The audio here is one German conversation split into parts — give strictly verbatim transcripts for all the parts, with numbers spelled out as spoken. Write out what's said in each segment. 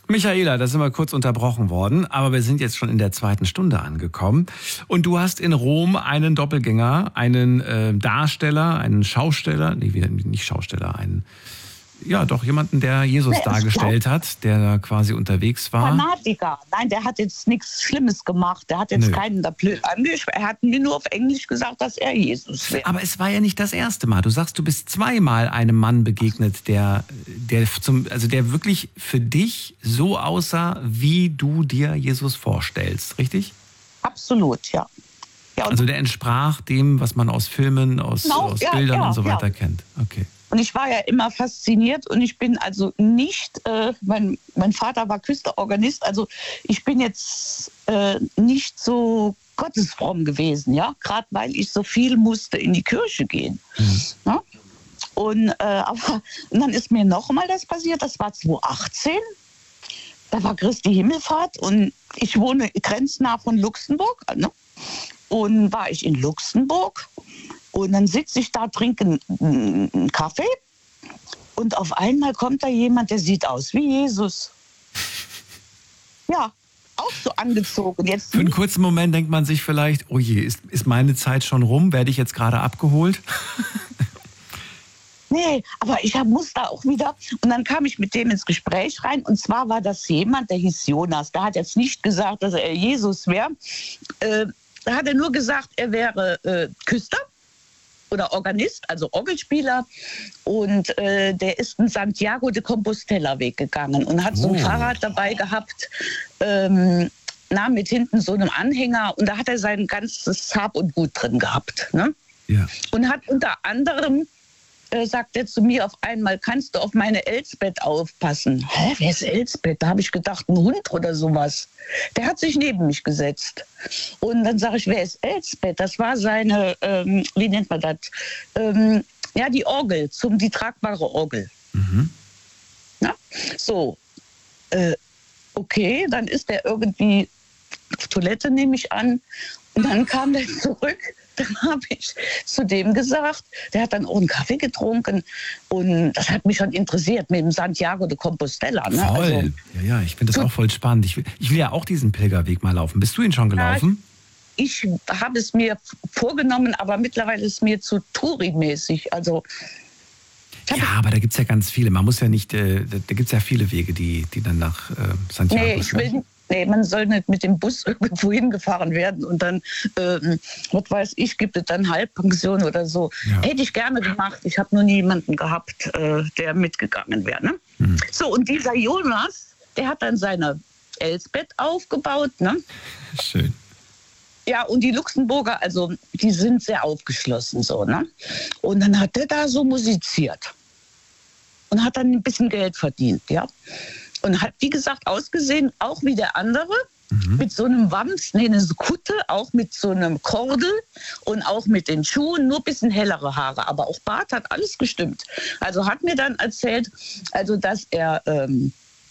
Michaela, da sind wir kurz unterbrochen worden, aber wir sind jetzt schon in der zweiten Stunde angekommen. Und du hast in Rom einen Doppelgänger, einen äh, Darsteller, einen Schausteller, nee, nicht Schausteller, einen, ja doch, jemanden, der Jesus nee, dargestellt hat, der da quasi unterwegs war. Fanatiker. Nein, der hat jetzt nichts Schlimmes gemacht. Der hat jetzt Nö. keinen da blöd angesprochen. Er hat mir nur auf Englisch gesagt, dass er Jesus wäre. Aber es war ja nicht das erste Mal. Du sagst, du bist zweimal einem Mann begegnet, der, der, zum, also der wirklich für dich so aussah, wie du dir Jesus vorstellst, richtig? Absolut, ja. ja also der entsprach dem, was man aus Filmen, aus, genau, aus ja, Bildern ja, und so weiter ja. kennt. Okay. Und ich war ja immer fasziniert und ich bin also nicht, äh, mein, mein Vater war Küsterorganist, also ich bin jetzt äh, nicht so gottesfromm gewesen, ja, gerade weil ich so viel musste in die Kirche gehen. Mhm. Ja? Und, äh, aber, und dann ist mir noch mal das passiert, das war zweitausendachtzehn, da war Christi Himmelfahrt und ich wohne grenznah von Luxemburg, ne? Und war ich in Luxemburg. Und dann sitze ich da, trinke einen Kaffee und auf einmal kommt da jemand, der sieht aus wie Jesus. Ja, auch so angezogen. Jetzt Für einen kurzen Moment denkt man sich vielleicht, oh je, ist, ist meine Zeit schon rum? Werde ich jetzt gerade abgeholt? Nee, aber ich hab, muss da auch wieder, und dann kam ich mit dem ins Gespräch rein, und zwar war das jemand, der hieß Jonas. Der hat jetzt nicht gesagt, dass er Jesus wäre. Äh, da hat er nur gesagt, er wäre äh, Küster oder Organist, also Orgelspieler, und äh, der ist einen Santiago de Compostela Weg gegangen und hat oh. so ein Fahrrad dabei gehabt, ähm, na, mit hinten so einem Anhänger, und da hat er sein ganzes Hab und Gut drin gehabt, ne? Ja. Und hat unter anderem, äh, sagt er zu mir auf einmal, kannst du auf meine Elsbeth aufpassen? Hä, wer ist Elsbeth? Da habe ich gedacht, ein Hund oder sowas. Der hat sich neben mich gesetzt. Und dann sage ich, wer ist Elsbeth? Das war seine, ähm, wie nennt man das? Ähm, ja, die Orgel, zum, die tragbare Orgel. Mhm. Na? So, äh, okay, dann ist der irgendwie auf Toilette, nehme ich an. Und dann kam der zurück. Dann habe ich zu dem gesagt, der hat dann auch einen Kaffee getrunken. Und das hat mich schon interessiert mit dem Santiago de Compostela. Ne? Voll. Also, ja, ja, ich finde das auch voll spannend. Ich will, ich will ja auch diesen Pilgerweg mal laufen. Bist du ihn schon gelaufen? Ja, ich habe es mir vorgenommen, aber mittlerweile ist es mir zu Touri-mäßig. Also, ja, aber da gibt es ja ganz viele. Man muss ja nicht, äh, da gibt es ja viele Wege, die, die dann nach äh, Santiago nee, ich will, nee, man soll nicht mit dem Bus irgendwo hingefahren werden und dann, ähm, was weiß ich, gibt es dann Halbpension oder so. Ja. Hätte ich gerne gemacht. Ich habe nur niemanden gehabt, äh, der mitgegangen wäre. Ne? Hm. So, und dieser Jonas, der hat dann seine Elsbeth aufgebaut. Ne? Schön. Ja, und die Luxemburger, also die sind sehr aufgeschlossen so, ne? Und dann hat der da so musiziert und hat dann ein bisschen Geld verdient, ja. Und hat, wie gesagt, ausgesehen, auch wie der andere, mhm. mit so einem Wams, nee, eine Kutte, auch mit so einem Kordel und auch mit den Schuhen, nur ein bisschen hellere Haare, aber auch Bart, hat alles gestimmt. Also hat mir dann erzählt, also dass er ähm,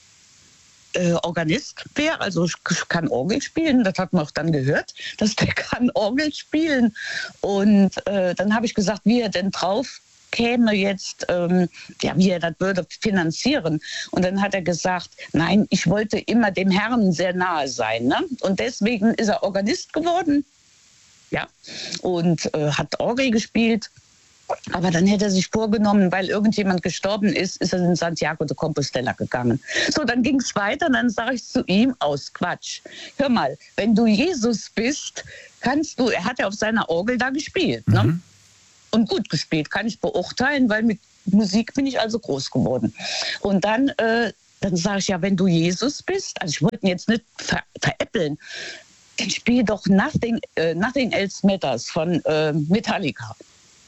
Äh, Organist wäre, also kann Orgel spielen. Das hat man auch dann gehört, dass der kann Orgel spielen. Und äh, dann habe ich gesagt, wie er denn drauf käme jetzt, ähm, ja, wie er das würde finanzieren. Und dann hat er gesagt, nein, ich wollte immer dem Herrn sehr nahe sein. Ne? Und deswegen ist er Organist geworden. Ja, und äh, hat Orgel gespielt. Aber dann hätte er sich vorgenommen, weil irgendjemand gestorben ist, ist er in Santiago de Compostela gegangen. So, dann ging es weiter, dann sage ich zu ihm, aus Quatsch, hör mal, wenn du Jesus bist, kannst du, er hat ja auf seiner Orgel da gespielt, mhm. ne? Und gut gespielt, kann ich beurteilen, weil mit Musik bin ich also groß geworden. Und dann, äh, dann sage ich, ja, wenn du Jesus bist, also ich wollte ihn jetzt nicht ver veräppeln, dann spiel doch Nothing, uh, Nothing Else Matters von äh, Metallica.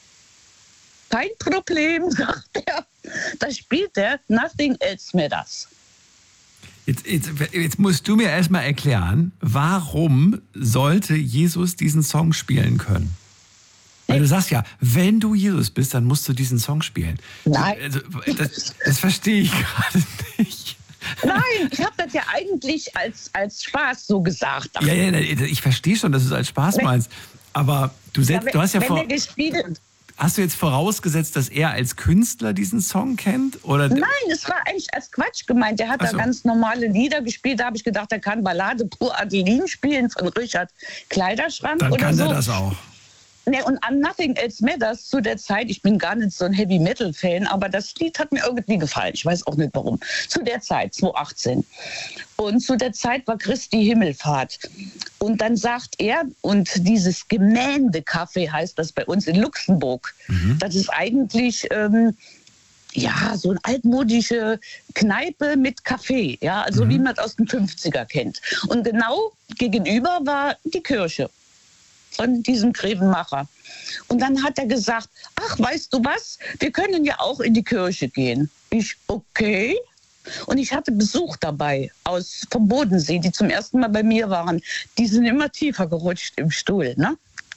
Kein Problem, sagt er. Da spielt er Nothing Else Matters. Jetzt, jetzt, jetzt musst du mir erstmal erklären, warum sollte Jesus diesen Song spielen können? Weil du sagst ja, wenn du Jesus bist, dann musst du diesen Song spielen. Nein. Also, das, das verstehe ich gerade nicht. Nein, ich habe das ja eigentlich als, als Spaß so gesagt. Ja, ja, ich verstehe schon, dass du es als Spaß meinst. Aber du, setzt, ja, wenn, du hast ja wenn vor... er gespielt, hast du jetzt vorausgesetzt, dass er als Künstler diesen Song kennt? Oder? Nein, es war eigentlich als Quatsch gemeint. Der hat Ach so. da ganz normale Lieder gespielt. Da habe ich gedacht, er kann Ballade pur Adeline spielen von Richard Kleiderschrank Dann oder kann so. er das auch. Nee, und an Nothing Else Matters zu der Zeit, ich bin gar nicht so ein Heavy-Metal-Fan, aber das Lied hat mir irgendwie gefallen. Ich weiß auch nicht warum. Zu der Zeit, zweitausendachtzehn. Und zu der Zeit war Christi Himmelfahrt. Und dann sagt er, und dieses Gemeinde-Café heißt das bei uns in Luxemburg, mhm. das ist eigentlich... Ähm, ja, so eine altmodische Kneipe mit Café, ja, also mhm. wie man es aus den fünfziger kennt. Und genau gegenüber war die Kirche von diesem Grevenmacher. Und dann hat er gesagt, ach, weißt du was, wir können ja auch in die Kirche gehen. Ich, okay. Und ich hatte Besuch dabei aus vom Bodensee, die zum ersten Mal bei mir waren. Die sind immer tiefer gerutscht im Stuhl, ne?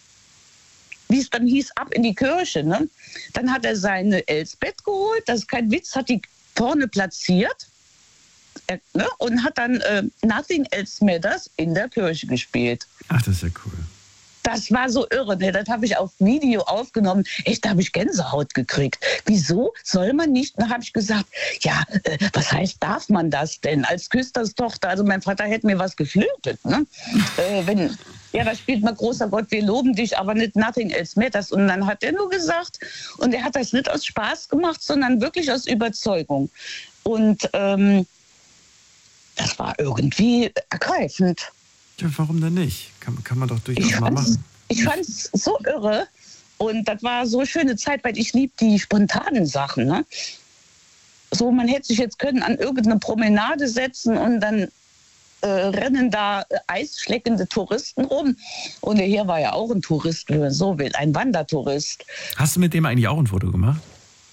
Wie es dann hieß, ab in die Kirche. Ne? Dann hat er seine Elsbeth geholt, das ist kein Witz, hat die vorne platziert er, ne? und hat dann äh, Nothing Else Matters in der Kirche gespielt. Ach, das ist ja cool. Das war so irre, ne? Das habe ich auf Video aufgenommen. Echt, da habe ich Gänsehaut gekriegt. Wieso soll man nicht? Dann habe ich gesagt, ja, äh, was heißt, darf man das denn als Küsterstochter? Also mein Vater hätte mir was geflötet. Ne? äh, wenn, ja, da spielt man, großer Gott, wir loben dich, aber nicht Nothing Else Matters. Und dann hat er nur gesagt, und er hat das nicht aus Spaß gemacht, sondern wirklich aus Überzeugung. Und ähm, das war irgendwie ergreifend. Ja, warum denn nicht? Kann, kann man doch durchaus ich mal machen. Ich fand es so irre und das war so eine schöne Zeit, weil ich liebe die spontanen Sachen. Ne? So, man hätte sich jetzt können an irgendeine Promenade setzen und dann äh, rennen da äh, eisschleckende Touristen rum. Und der hier war ja auch ein Tourist, wenn man so will, ein Wandertourist. Hast du mit dem eigentlich auch ein Foto gemacht?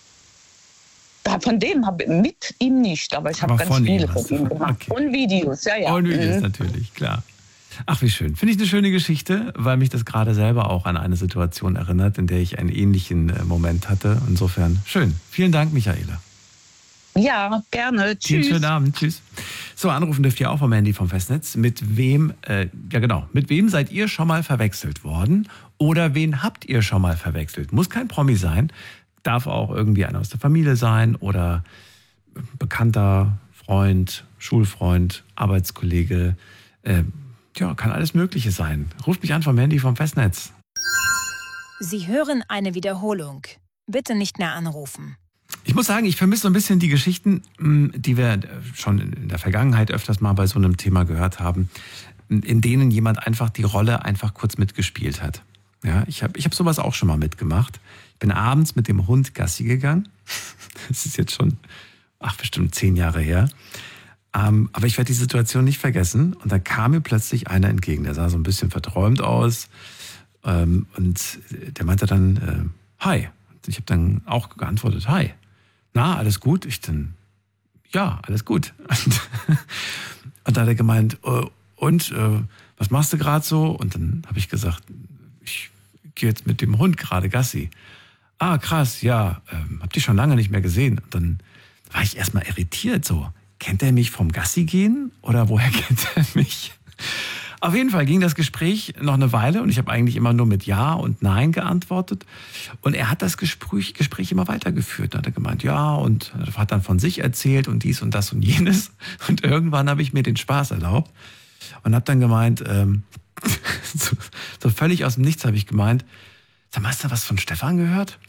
Von dem habe ich mit ihm nicht, aber ich habe ganz von viele ihm von ihm gemacht. Okay. Und Videos, ja, ja. Und Videos mhm. natürlich, klar. Ach, wie schön. Finde ich eine schöne Geschichte, weil mich das gerade selber auch an eine Situation erinnert, in der ich einen ähnlichen äh, Moment hatte. Insofern schön. Vielen Dank, Michaela. Ja, gerne. Tschüss. Schönen Abend. Tschüss. So, anrufen dürft ihr auch vom Handy vom Festnetz. Mit wem, äh, ja genau, mit wem seid ihr schon mal verwechselt worden? Oder wen habt ihr schon mal verwechselt? Muss kein Promi sein. Darf auch irgendwie einer aus der Familie sein oder Bekannter, Freund, Schulfreund, Arbeitskollege. Äh, ja, kann alles Mögliche sein. Ruft mich an vom Handy vom Festnetz. Sie hören eine Wiederholung. Bitte nicht mehr anrufen. Ich muss sagen, ich vermisse so ein bisschen die Geschichten, die wir schon in der Vergangenheit öfters mal bei so einem Thema gehört haben, in denen jemand einfach die Rolle einfach kurz mitgespielt hat. Ja, ich habe ich hab sowas auch schon mal mitgemacht. Ich bin abends mit dem Hund Gassi gegangen. Das ist jetzt schon, ach, bestimmt zehn Jahre her. Ähm, aber ich werde die Situation nicht vergessen. Und da kam mir plötzlich einer entgegen. Der sah so ein bisschen verträumt aus. Ähm, und der meinte dann, äh, hi. Und ich habe dann auch geantwortet, hi. Na, alles gut? Ich dann, ja, alles gut. Und, und da hat er gemeint, äh, und, äh, was machst du gerade so? Und dann habe ich gesagt, ich gehe jetzt mit dem Hund gerade Gassi. Ah, krass, ja, ähm, hab dich schon lange nicht mehr gesehen. Und dann war ich erstmal irritiert so. Kennt er mich vom Gassi gehen oder woher kennt er mich? Auf jeden Fall ging das Gespräch noch eine Weile und ich habe eigentlich immer nur mit Ja und Nein geantwortet. Und er hat das Gespräch, Gespräch immer weitergeführt. Dann hat er gemeint, ja, und hat dann von sich erzählt und dies und das und jenes. Und irgendwann habe ich mir den Spaß erlaubt und habe dann gemeint, ähm, so, so völlig aus dem Nichts habe ich gemeint, sag mal, hast du was von Stefan gehört?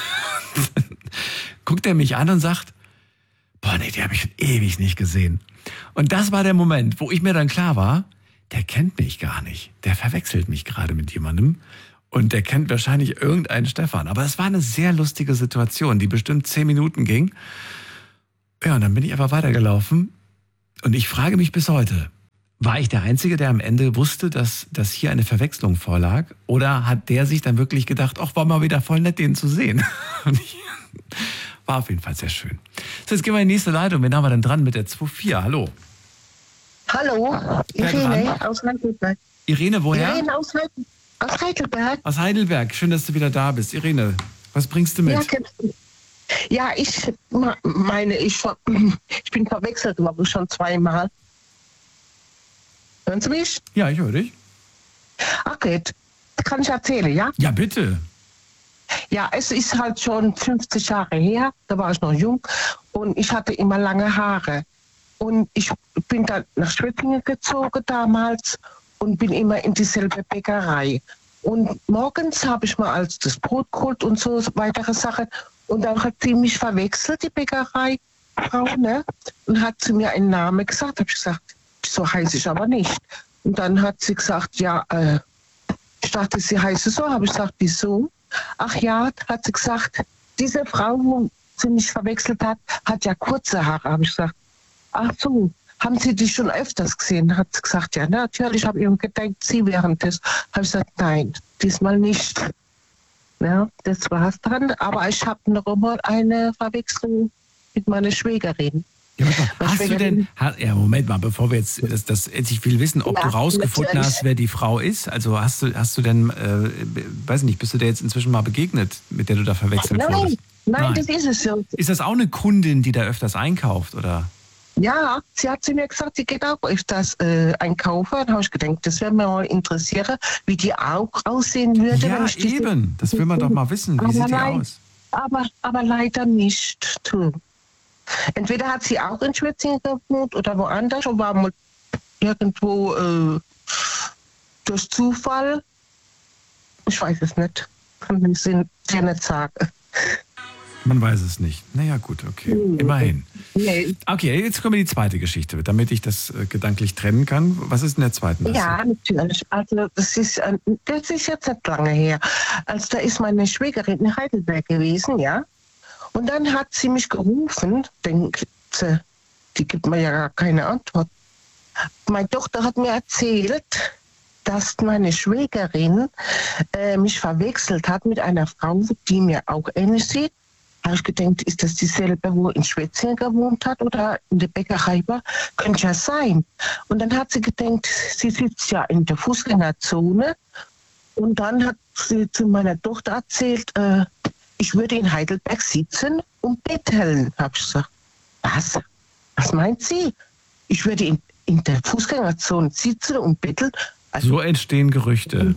Guckt er mich an und sagt, boah, nee, die habe ich schon ewig nicht gesehen. Und das war der Moment, wo ich mir dann klar war, der kennt mich gar nicht. Der verwechselt mich gerade mit jemandem und der kennt wahrscheinlich irgendeinen Stefan. Aber es war eine sehr lustige Situation, die bestimmt zehn Minuten ging. Ja, und dann bin ich einfach weitergelaufen und ich frage mich bis heute, war ich der Einzige, der am Ende wusste, dass, dass hier eine Verwechslung vorlag? Oder hat der sich dann wirklich gedacht, ach, war mal wieder voll nett, den zu sehen? Und ich, war auf jeden Fall sehr schön. So, jetzt gehen wir in die nächste Leitung. Wen haben wir denn dran mit der zwei vier? Hallo. Hallo, Irene aus Heidelberg. Irene, woher? Irene aus, Heid- aus Heidelberg. Aus Heidelberg. Schön, dass du wieder da bist. Irene, was bringst du mit? Ja, ja ich meine, ich, schon, ich bin verwechselt worden schon zweimal. Hören Sie mich? Ja, ich höre dich. Okay, kann ich erzählen, ja? Ja, bitte. Ja, es ist halt schon fünfzig Jahre her, da war ich noch jung und ich hatte immer lange Haare. Und ich bin dann nach Schweppingen gezogen damals und bin immer in dieselbe Bäckerei. Und morgens habe ich mal als das Brot geholt und so weitere Sachen. Und dann hat sie mich verwechselt, die Bäckereifrau, ne? Und hat sie mir einen Namen gesagt. Habe ich gesagt, so heiße ich aber nicht. Und dann hat sie gesagt, ja, äh, ich dachte, sie heiße so. Habe ich gesagt, wieso? Ach ja, hat sie gesagt, diese Frau, wo sie mich verwechselt hat, hat ja kurze Haare. Habe ich gesagt, ach so, haben Sie die schon öfters gesehen? Hat sie gesagt, ja, natürlich. Habe ich ihm gedacht, Sie wären das. Habe ich gesagt, nein, diesmal nicht. Ja, das war's dann. Aber ich habe noch mal eine Verwechslung mit meiner Schwägerin. Ja, mal, hast du denn, ha, ja, Moment mal, bevor wir jetzt, das, das, ich will wissen, ob ja, du rausgefunden natürlich. hast, wer die Frau ist. Also hast du, hast du denn, äh, weiß nicht, bist du der jetzt inzwischen mal begegnet, mit der du da verwechselt nein, wurdest? Nein, nein, das ist es so. Ist das auch eine Kundin, die da öfters einkauft, oder? Ja, sie hat zu mir gesagt, sie geht auch öfters äh, einkaufen. Dann habe ich gedacht, das würde mich mal interessieren, wie die auch aussehen würde. Ja, wenn ich diese, eben, das will man doch mal wissen. Wie sieht die leid, aus? Aber, aber leider nicht. Du. Entweder hat sie auch in Schwetzingen gewohnt oder woanders und war mal irgendwo äh, durch Zufall. Ich weiß es nicht. Kann ich dir nicht sagen. Man weiß es nicht. Naja, gut, okay. Mhm. Immerhin. Nee. Okay, jetzt kommen wir die zweite Geschichte, damit ich das äh, gedanklich trennen kann. Was ist in der zweiten? Ja, natürlich. Also das ist, äh, das ist jetzt nicht lange her. Also da ist meine Schwägerin in Heidelberg gewesen, ja. Und dann hat sie mich gerufen, denkt sie, die gibt mir ja gar keine Antwort. Meine Tochter hat mir erzählt, dass meine Schwägerin äh, mich verwechselt hat mit einer Frau, die mir auch ähnlich sieht. Habe ich gedacht, ist das dieselbe, wo in Schwetzingen gewohnt hat oder in der Bäckerei war? Könnte ja sein. Und dann hat sie gedacht, sie sitzt ja in der Fußgängerzone. Und dann hat sie zu meiner Tochter erzählt, äh, ich würde in Heidelberg sitzen und betteln. Habe ich gesagt, was? Was meint sie? Ich würde in, in der Fußgängerzone sitzen und betteln. Also, so entstehen Gerüchte.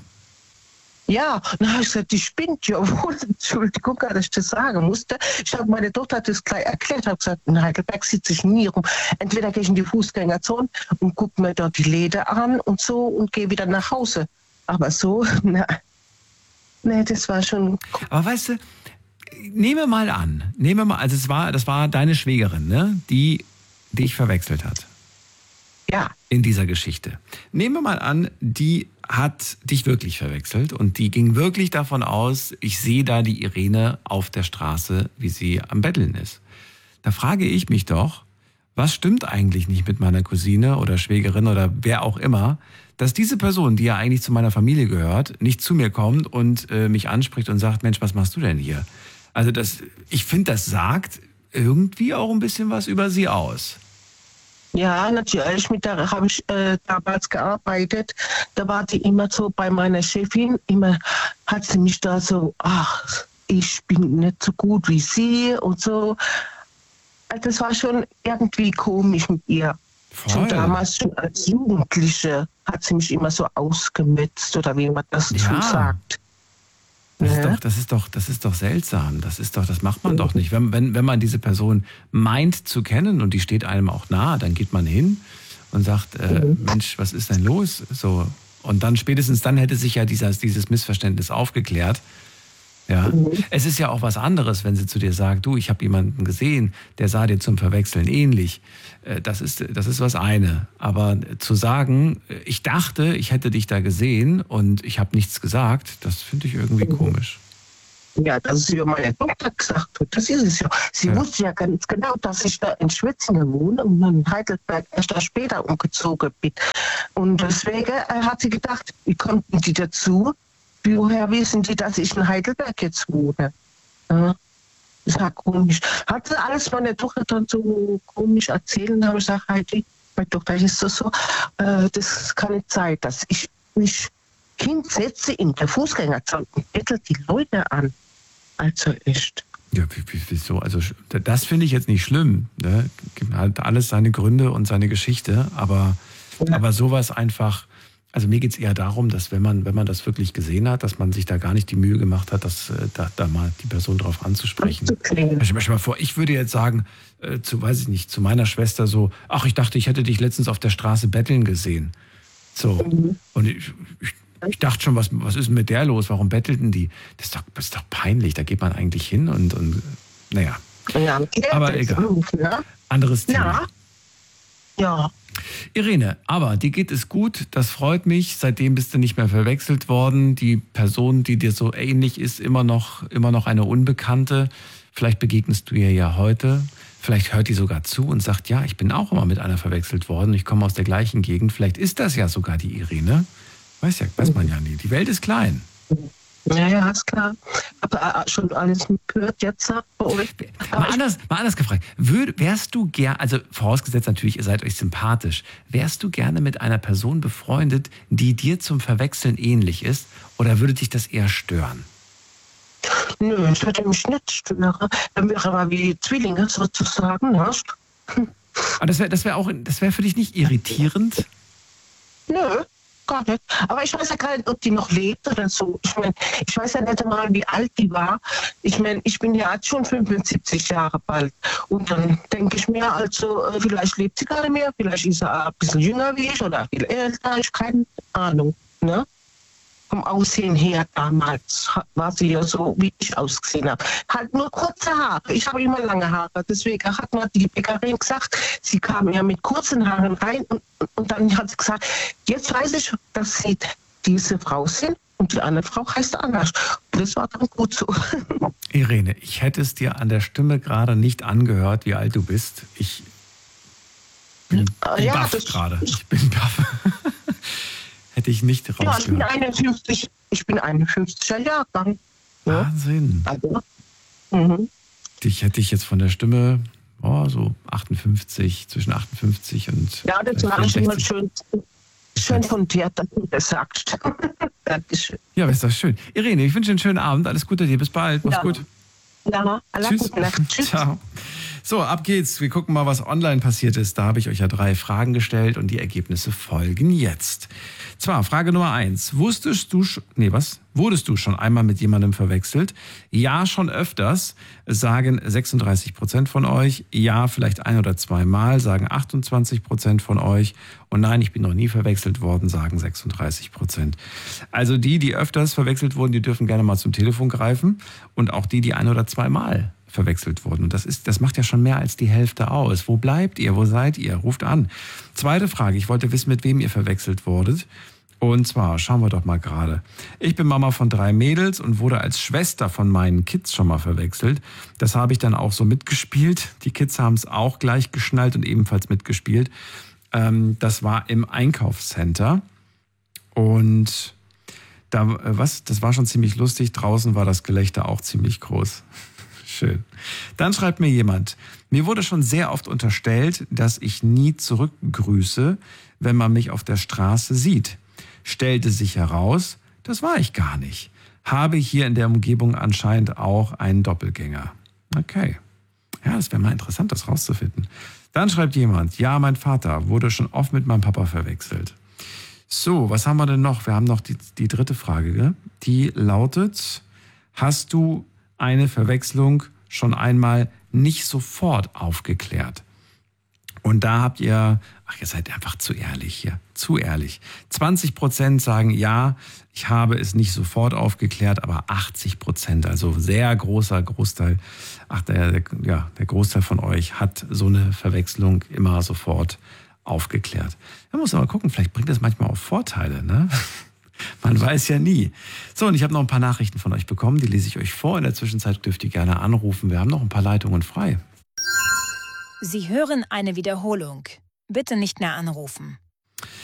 Ja, dann habe ich gesagt, die spinnt ja wohl. Entschuldigung, dass ich das sagen musste. Ich habe meine Tochter hat das gleich erklärt. Ich habe gesagt, in Heidelberg sitze ich nie rum. Entweder gehe ich in die Fußgängerzone und gucke mir dort die Läden an und so und gehe wieder nach Hause. Aber so, na, nee, das war schon... Aber weißt du, nehme mal an, nehme mal, also es war, das war deine Schwägerin, ne, die dich verwechselt hat. Ja. In dieser Geschichte. Nehmen wir mal an, die hat dich wirklich verwechselt und die ging wirklich davon aus, ich sehe da die Irene auf der Straße, wie sie am Betteln ist. Da frage ich mich doch, was stimmt eigentlich nicht mit meiner Cousine oder Schwägerin oder wer auch immer, dass diese Person, die ja eigentlich zu meiner Familie gehört, nicht zu mir kommt und äh, mich anspricht und sagt, Mensch, was machst du denn hier? Also das, ich finde, das sagt irgendwie auch ein bisschen was über sie aus. Ja, natürlich, mit der habe ich äh, damals gearbeitet. Da war die immer so bei meiner Chefin, immer hat sie mich da so, ach, ich bin nicht so gut wie sie und so. Also das war schon irgendwie komisch mit ihr. Voll. Schon damals, schon als Jugendliche, hat sie mich immer so ausgemützt oder wie man das ja. so sagt. Das ist, ja. doch, das, ist doch, das ist doch seltsam. Das ist doch, das macht man doch nicht. Wenn, wenn, wenn man diese Person meint zu kennen und die steht einem auch nahe, dann geht man hin und sagt, äh, mhm. Mensch, was ist denn los? So. Und dann spätestens dann hätte sich ja dieses, dieses Missverständnis aufgeklärt. Ja. Mhm. Es ist ja auch was anderes, wenn sie zu dir sagt, du, ich habe jemanden gesehen, der sah dir zum Verwechseln ähnlich. Das ist, das ist was eine. Aber zu sagen, ich dachte, ich hätte dich da gesehen und ich habe nichts gesagt, das finde ich irgendwie mhm. komisch. Ja, dass sie über meine Tochter gesagt hat, das ist es ja. Sie ja. wusste ja ganz genau, dass ich da in Schwetzingen wohne und in Heidelberg erst da später umgezogen bin. Und deswegen hat sie gedacht, wie konnten die dazu? Woher wissen die, dass ich in Heidelberg jetzt wohne? Ja, das war komisch. Hat sie alles meine Tochter dann so komisch erzählt? Da habe ich gesagt, Heidi, meine Tochter ist das so, äh, das kann nicht sein, dass ich mich hinsetze in der Fußgängerzone und bettel die Leute an. Also echt. Ja, wieso? Also das finde ich jetzt nicht schlimm. Ne? Hat alles seine Gründe und seine Geschichte, aber, ja. aber sowas einfach... Also mir geht es eher darum, dass wenn man, wenn man das wirklich gesehen hat, dass man sich da gar nicht die Mühe gemacht hat, dass, äh, da, da mal die Person drauf anzusprechen. Ich stell mal vor, ich würde jetzt sagen, äh, zu, weiß ich nicht, zu meiner Schwester so, ach, ich dachte, ich hätte dich letztens auf der Straße betteln gesehen. So. Mhm. Und ich, ich, ich dachte schon, was, was ist denn mit der los? Warum bettelten die? Das ist doch, das ist doch peinlich. Da geht man eigentlich hin und, und naja. Ja, aber egal. Ruf, ne? Anderes Thema. Ja. Ja. Irene, aber dir geht es gut, das freut mich. Seitdem bist du nicht mehr verwechselt worden. Die Person, die dir so ähnlich ist, immer noch, immer noch eine Unbekannte. Vielleicht begegnest du ihr ja heute. Vielleicht hört die sogar zu und sagt, ja, ich bin auch immer mit einer verwechselt worden. Ich komme aus der gleichen Gegend. Vielleicht ist das ja sogar die Irene. Weiß ja, weiß man ja nie. Die Welt ist klein. Ja, ja, ist klar. Aber äh, schon alles gehört jetzt bei euch. Mal anders, mal anders gefragt. Würd, wärst du gern, also vorausgesetzt natürlich, ihr seid euch sympathisch, wärst du gerne mit einer Person befreundet, die dir zum Verwechseln ähnlich ist? Oder würde dich das eher stören? Nö, das würde mich nicht stören. Dann wäre aber wie Zwillinge sozusagen, hast. Aber das wäre das wär auch, das wäre für dich nicht irritierend? Nö. Gar nicht. Aber ich weiß ja gar nicht, ob die noch lebt oder so. Ich meine, ich weiß ja nicht einmal, wie alt die war. Ich meine, ich bin ja jetzt schon fünfundsiebzig Jahre bald. Und dann denke ich mir, also, vielleicht lebt sie gar nicht mehr, vielleicht ist sie ein bisschen jünger wie ich oder viel älter, ich keine Ahnung. Ne? Vom Aussehen her damals war sie ja so, wie ich ausgesehen habe. Halt nur kurze Haare. Ich habe immer lange Haare. Deswegen hat mir die Bäckerin gesagt, sie kam ja mit kurzen Haaren rein und, und dann hat sie gesagt, jetzt weiß ich, dass sie diese Frau sind und die andere Frau heißt anders. Und das war dann gut so. Irene, ich hätte es dir an der Stimme gerade nicht angehört, wie alt du bist. Ich bin, bin ja, baff gerade. Ich bin baff. Hätte ich nicht rausgehört. Ja, ich bin einundfünfzig, ich bin einundfünfziger Jahrgang. Ja. Wahnsinn. Also, mhm. Dich hätte ich jetzt von der Stimme, oh, so achtundfünfzig, zwischen achtundfünfzig und ja, das war schon mal schön, schön von dir, dass du das sagst. Dankeschön. Ja, ist das schön. Irene, ich wünsche dir einen schönen Abend. Alles Gute dir. Bis bald. Mach's ja. gut. Ja, alles Tschüss. Gute. Tschüss. Ciao. So, ab geht's. Wir gucken mal, was online passiert ist. Da habe ich euch ja drei Fragen gestellt und die Ergebnisse folgen jetzt. Zwar, Frage Nummer eins. Wusstest du, nee, was? Wurdest du schon einmal mit jemandem verwechselt? Ja, schon öfters, sagen sechsunddreißig Prozent von euch. Ja, vielleicht ein oder zweimal, sagen achtundzwanzig Prozent von euch. Und nein, ich bin noch nie verwechselt worden, sagen sechsunddreißig Prozent. Also die, die öfters verwechselt wurden, die dürfen gerne mal zum Telefon greifen. Und auch die, die ein oder zweimal verwechselt wurden. Und das ist, das macht ja schon mehr als die Hälfte aus. Wo bleibt ihr? Wo seid ihr? Ruft an. Zweite Frage. Ich wollte wissen, mit wem ihr verwechselt wurdet. Und zwar, schauen wir doch mal gerade. Ich bin Mama von drei Mädels und wurde als Schwester von meinen Kids schon mal verwechselt. Das habe ich dann auch so mitgespielt. Die Kids haben es auch gleich geschnallt und ebenfalls mitgespielt. Ähm, das war im Einkaufscenter. Und da, was? Das war schon ziemlich lustig. Draußen war das Gelächter auch ziemlich groß. Schön. Dann schreibt mir jemand, mir wurde schon sehr oft unterstellt, dass ich nie zurückgrüße, wenn man mich auf der Straße sieht. Stellte sich heraus, das war ich gar nicht. Habe hier in der Umgebung anscheinend auch einen Doppelgänger. Okay. Ja, das wäre mal interessant, das rauszufinden. Dann schreibt jemand, ja, mein Vater wurde schon oft mit meinem Papa verwechselt. So, was haben wir denn noch? Wir haben noch die, die dritte Frage. Die lautet, hast du eine Verwechslung schon einmal nicht sofort aufgeklärt? Und da habt ihr, ach, ihr seid einfach zu ehrlich hier, zu ehrlich. zwanzig Prozent sagen, ja, ich habe es nicht sofort aufgeklärt, aber achtzig Prozent, also sehr großer Großteil, ach, der, der, ja, der Großteil von euch hat so eine Verwechslung immer sofort aufgeklärt. Da muss man mal gucken, vielleicht bringt das manchmal auch Vorteile, ne? Man weiß ja nie. So, und ich habe noch ein paar Nachrichten von euch bekommen, die lese ich euch vor. In der Zwischenzeit dürft ihr gerne anrufen. Wir haben noch ein paar Leitungen frei. Sie hören eine Wiederholung. Bitte nicht mehr anrufen.